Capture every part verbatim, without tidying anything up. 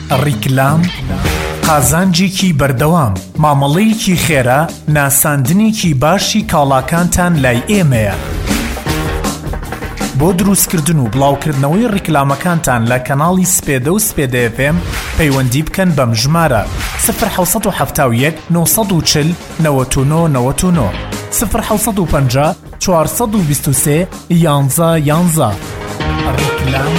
ڕیکلام قازانجێکی بەردەوام مامەڵەیەکی خێرا ناساندنێکی باشی کاڵاکانتان لای ئێمەیە. بۆ دروستکردن و بڵاوکردنەوەی ڕیکلامەکانتان لە کەناڵی سپێدە و سپێدە ئێف ئێم پەیوەندی بکەن بەم ژمارە صفر حوت هەفتا و یەک نۆ و چل نەوەت و نۆ نەوەت و نۆ صفر حوت و پەنجا چوارسەد و بیست و سێ یانزە یانزە. ڕیکلام.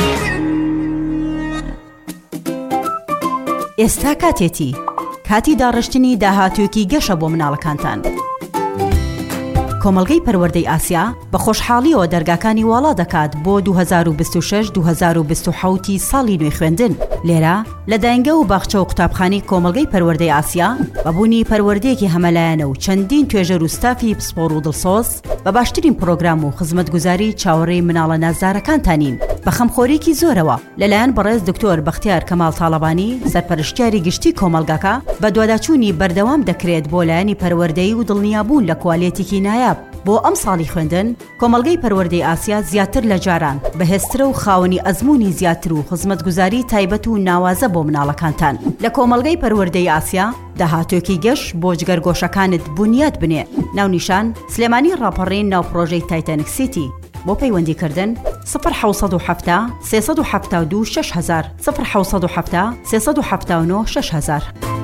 ئێستا کاتێتی کاتی داڕشتنی داهاتوویەکی گەشە بۆ مناڵەکانتان. کۆمەڵگەی پەروەردەی ئاسیا بە خۆشحاڵیەوە دەرگاکانی واڵا دەکات بۆ دوو هەزار و بیست و شەش دوو هەزار و بیست و حەوت ساڵی نوێی خوێندن. لێرە لە داینگە و باخچە و قوتابخانەی کۆمەڵگەی پەروەردەی ئاسیا بەبوونی پەروەردەیەکی هەمەلایەنە و چەندین توێژەر و ستافی پسپۆڕ و دڵسۆز بە باشترین پرۆگرام و خزمەتگوزاری چاوەڕێی مناڵە نازدارەکانتانین بە خەمخۆرێکی زۆرەوە لەلایەن بەڕێز دکتۆر بەختیار کەماڵ تاڵەبانی سەرپەرشتیاری گشتی کۆمەلگاکە بە دواداچوونی بەردەوام دەکرێت بۆ لایەنی پەروەردەی و دڵنیابوون لە کوالێتێکی نایاب. بۆ ئەم ساڵی خوێندن کۆمەڵگەی پەروەردەی ئاسیا زیاتر لە جاران بەهێزترە و خاوەنی ئەزموونی زیاتر و خزمەتگوزاری تایبەت و ناوازە بۆ مناڵەکانتان. لە کۆمەڵگەی پەروەردەی ئاسیا داهاتوێکی گەشت بۆ جگەرگۆشەکانت بنیاد بنێ. ناونیشان سلێمانی ڕاپەڕین ناو پرۆژەی تایتانیک سیتی. بۆ پەیوەندیکردن صفر حوت هەفتا سێ سەد و هەفتا و دوو شەش هەزار صفر حوت هەفتا سێ سەد و هەفتا و نۆ شەش هەزار.